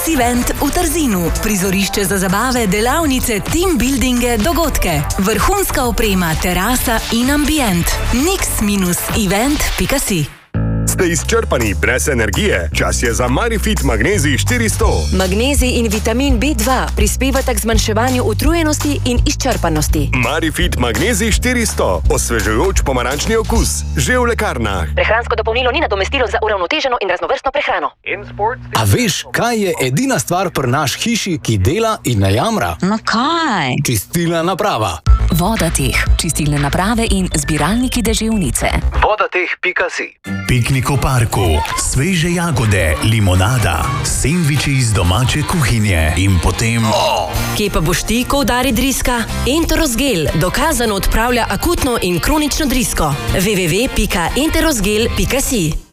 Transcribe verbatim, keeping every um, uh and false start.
Nix Event v Trzinu. Prizorišče za zabave, delavnice, team buildinge, dogodke. Vrhunska oprema, terasa in ambient. nix event pika si. Ste izčrpani brez energije? Čas je za Marifit Magnezij štiristo. Magnezij in vitamin B dva prispevata k zmanjševanju utrujenosti in izčrpanosti. Marifit Magnezij štiristo. Osvežujoč pomarančni okus. Že v lekarnah. Prehransko dopolnilo ni nadomestilo za uravnoteženo in raznovrstno prehrano. A veš, kaj je edina stvar pri naš hiši, ki dela in ne jamra? No kaj? Čistilna naprava. Vodateh, čistilne naprave in zbiralniki deževnice. vodateh pika si. Piknik v parku, sveže jagode, limonada, sendviči iz domače kuhinje in potem... Oh. Kje pa boš ti, ko udari driska? Enterosgel dokazano odpravlja akutno in kronično drisko. w w w pika enterosgel pika si